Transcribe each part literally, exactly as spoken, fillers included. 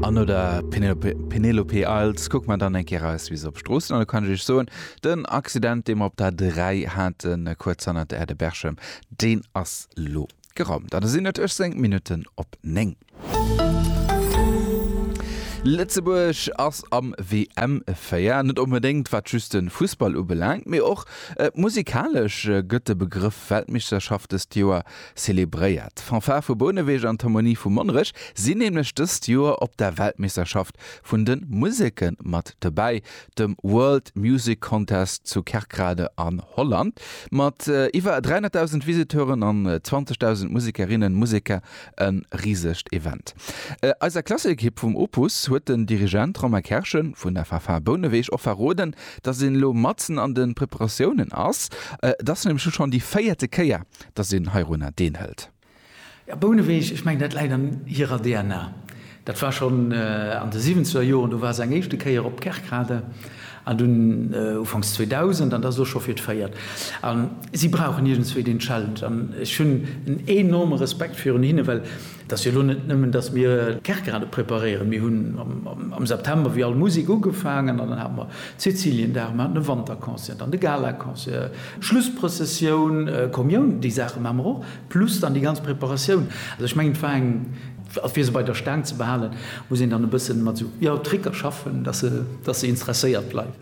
An oder Penelope, Penelope als guck man dann enke raus wie op Strossen an kann ich so den Accident dem op der drei hat kurz an der Erde Berchem den ass lo geraumt. Da sind net seng Minuten op neng. Lützeburg ass am W M feier net unbedingt wat just den Fußball ubelangt, mir och äh, musikalisch äh, gëtte Begriff Weltmeisterschaft des Joer zelebréiert. Fanfare vu Bonnewege an Harmonie vu Monrech sinn nämlich des Joer op der Weltmeisterschaft vun den Musiken mat dabei, dem World Music Contest zu Kerkrade an Holland, mat äh, iwwer dreihunderttausend Visiteuren an äh, zwanzigtausend Musikerinnen Musiker een riesecht Event. Äh, als der Klassekipp vum Opus huet den Dirigent Romer Kerschen vun der Fanfare Bonnewege och verroden, dat sinn lo Matzen an den Präparationen ass, äh, dat nem schon die feierte Käier, dat sinn Heirunner den hält. Ja, Bonnewege, ich mein dat leider ihrer D N A. Dat war schon äh, an de siebziger Joren, du war seg echte Käier op Kerkrade an du äh, ufangs zweitausend an der so chauffiert feiert. Um, sie brauchen jedenszwe den Challenge. Um, ich hun einen enormen Respekt für hin, weil das wir nicht nehmen, dass wir Kerkrade präparieren. Wir haben am, am, am September wie all Musik angefangen, und dann haben wir Sizilien, da haben wir eine Wanderkonzert, dann eine Gala-Konzert, Schlussprozession, äh, Kommunion, die Sachen haben wir auch, plus dann die ganze Präparation. Also ich meine, als wir sie bei der Stange zu behalten, muss ich dann ein bisschen mal so, ja, Tricker schaffen, dass sie, dass sie interessiert bleiben.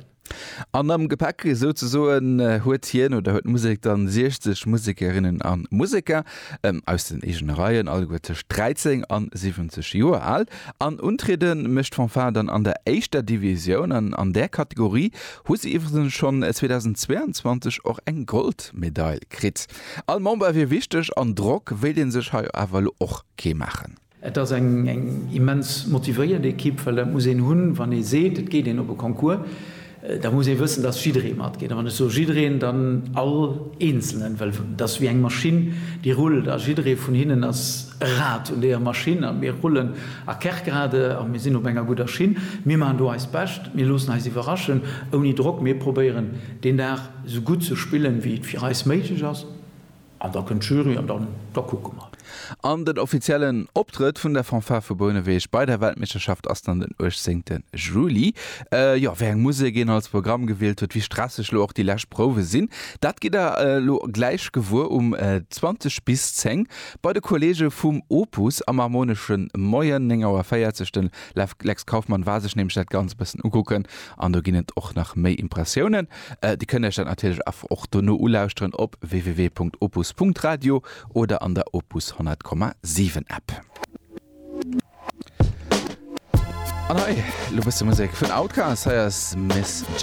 An am Gepäck so huet hien oder huet Musik dann sechzig Musikerinnen an Musiker ähm, aus den egen Reihen all dreizehn an siebzig Joer alt. An Untreden mischt von Fadern an der Eischter Division an, an der Kategorie hu sie iwwer schon zweitausendzweiundzwanzig auch eng Goldmedaille krit. All Member wie wichtig an Druck will den sech aval och ke machen. Das eng eng immens motivierte Kipp muss hunn, wann ihr seht, et geht den op Konkurs. Da muss ich wissen, dass Schiedreh mat geht. Wenn es so Schiedrehen, dann all Einzelnen, weil das wie eng Maschine, die rollt, da Schiedreh von hinten als Rad und der Maschine, und wir rollen a Kerkrade, und wir sind auf einer guten Schiene. Wir machen da als Best, wir lassen uns überraschen, ohne Druck, wir probieren, den da so gut zu spielen, wie es für uns möglich ist. Und da können Jury, und dann, da gucken wir. An den offiziellen Optritt vun der Fanfare vu Bonnewege bei der Weltmeisterschaft ass an den achtzehn Juli. Äh, ja, wer eng Musik gehen als Programm gewählt huet, wie strasseg lo auch die Lächprobe sinn. Dat geht er äh, lo gleich gewur um äh, zwanzig bis zehn bei der Kollege vum Opus am harmonischen Moien ennger feiertchten Lex Kaufmann war sech nämlich ganz bisschen ugucken an du ginnet och nach méi Impressionen. Äh, die könne dann natürlich auf och no ulauusren op w w w punkt opus punkt radio oder an der Opus hundert Komma sieben App. Ah, nein, du bist die Musik von Outcast, heißt Miss